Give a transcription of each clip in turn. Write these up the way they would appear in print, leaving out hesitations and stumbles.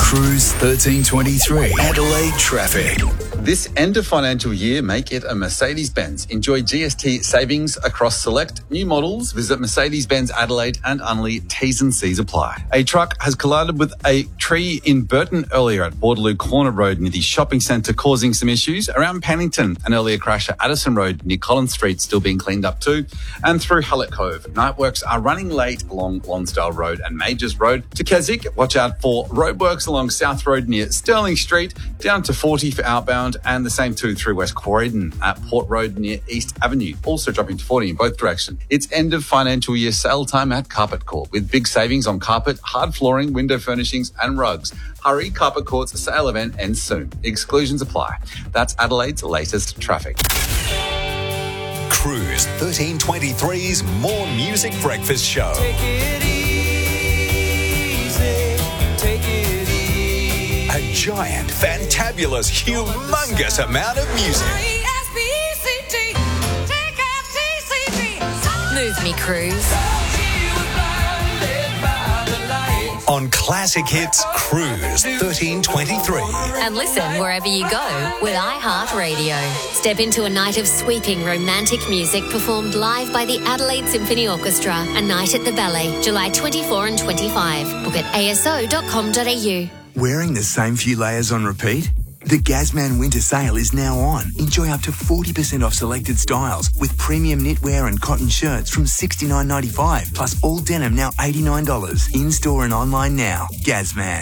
Cruise 1323. Adelaide traffic. This end of financial year, make it a Mercedes-Benz. Enjoy GST savings across select new models. Visit Mercedes-Benz Adelaide and Unley. T's and C's apply. A truck has collided with a tree in Burton earlier at Waterloo Corner Road near the shopping centre, causing some issues. Around Pennington, an earlier crash at Addison Road near Collins Street still being cleaned up too. And through Hullett Cove, night works are running late along Lonsdale Road and Majors Road. To Keswick, watch out for roadworks along South Road near Sterling Street, down to 40 for outbound, and the same too through West Croydon at Port Road near East Avenue, also dropping to 40 in both directions. It's end of financial year sale time at Carpet Court with big savings on carpet, hard flooring, window furnishings and rugs. Hurry, Carpet Court's sale event ends soon. Exclusions apply. That's Adelaide's latest traffic. Cruise 1323's More Music Breakfast Show. Take it easy, take it easy. A giant, fantabulous, humongous amount of music. Move me, Cruise. On Classic Hits Cruise 1323. And listen wherever you go with iHeartRadio. Step into a night of sweeping romantic music performed live by the Adelaide Symphony Orchestra. A night at the Ballet, July 24 and 25. Book at aso.com.au. Wearing the same few layers on repeat? The Gazman Winter Sale is now on. Enjoy up to 40% off selected styles with premium knitwear and cotton shirts from $69.95, plus all denim now $89. In-store and online now. Gazman.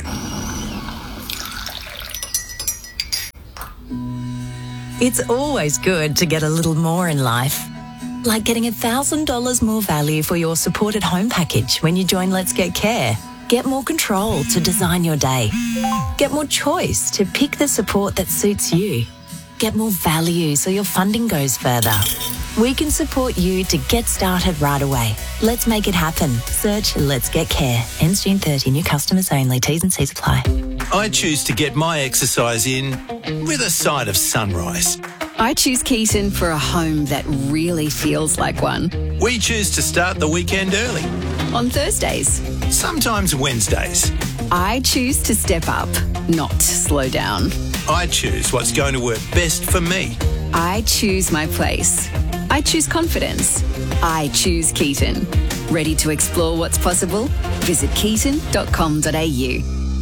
It's always good to get a little more in life. Like getting $1,000 more value for your supported home package when you join Let's Get Care. Get more control to design your day. Get more choice to pick the support that suits you. Get more value so your funding goes further. We can support you to get started right away. Let's make it happen. Search Let's Get Care. Ends June 30. New customers only. T's and C's apply. I choose to get my exercise in with a side of sunrise. I choose Keaton for a home that really feels like one. We choose to start the weekend early. On Thursdays. Sometimes Wednesdays. I choose to step up, not slow down. I choose what's going to work best for me. I choose my place. I choose confidence. I choose Keaton. Ready to explore what's possible? Visit keaton.com.au.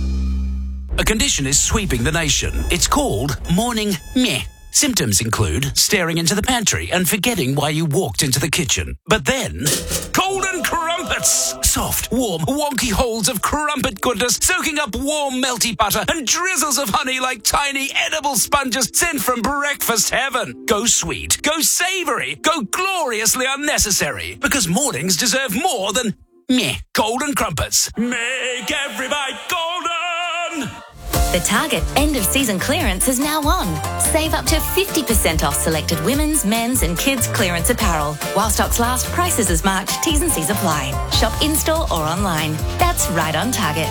A condition is sweeping the nation. It's called morning meh. Symptoms include staring into the pantry and forgetting why you walked into the kitchen. But then, cold and crumpets! Soft, warm, wonky holes of crumpet goodness soaking up warm, melty butter and drizzles of honey like tiny edible sponges sent from breakfast heaven. Go sweet, go savoury, go gloriously unnecessary. Because mornings deserve more than meh. Golden crumpets. Make every bite golden! The Target end-of-season clearance is now on. Save up to 50% off selected women's, men's and kids' clearance apparel. While stocks last, prices as marked. T's and C's apply. Shop in-store or online. That's right on Target.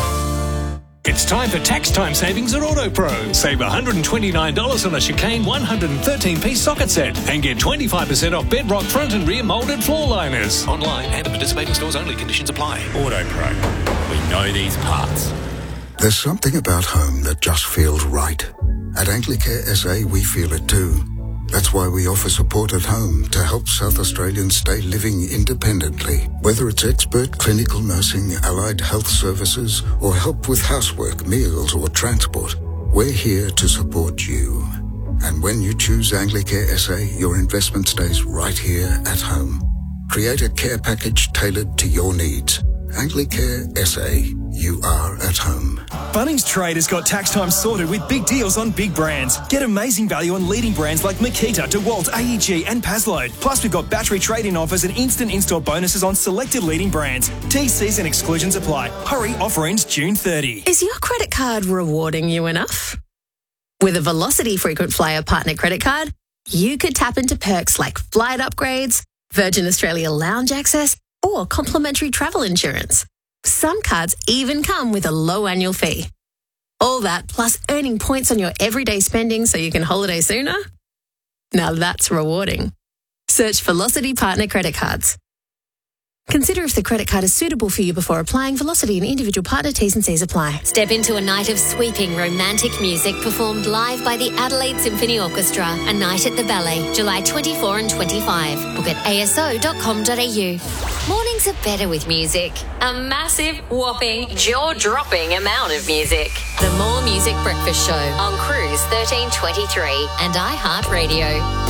It's time for tax time savings at AutoPro. Save $129 on a Chicane 113-piece socket set and get 25% off Bedrock front and rear moulded floor liners. Online and at participating stores only. Conditions apply. AutoPro. We know these parts. There's something about home that just feels right. At Anglicare SA, we feel it too. That's why we offer support at home to help South Australians stay living independently. Whether it's expert clinical nursing, allied health services, or help with housework, meals, or transport, we're here to support you. And when you choose Anglicare SA, your investment stays right here at home. Create a care package tailored to your needs. Anglicare SA, you are at home. Bunnings Trade has got tax time sorted with big deals on big brands. Get amazing value on leading brands like Makita, DeWalt, AEG and Pazload. Plus, we've got battery trade-in offers and instant install bonuses on selected leading brands. TCs and exclusions apply. Hurry, offer ends June 30. Is your credit card rewarding you enough? With a Velocity Frequent Flyer Partner Credit Card, you could tap into perks like flight upgrades, Virgin Australia lounge access, or complimentary travel insurance. Some cards even come with a low annual fee. All that plus earning points on your everyday spending so you can holiday sooner? Now that's rewarding. Search Velocity Partner Credit Cards. Consider if the credit card is suitable for you before applying. Velocity and individual partner T's and C's apply. Step into a night of sweeping romantic music performed live by the Adelaide Symphony Orchestra, A Night at the Ballet, July 24 and 25. Book at aso.com.au. Mornings are better with music. A massive, whopping, jaw-dropping amount of music. The More Music Breakfast Show on Cruise 1323 and iHeartRadio.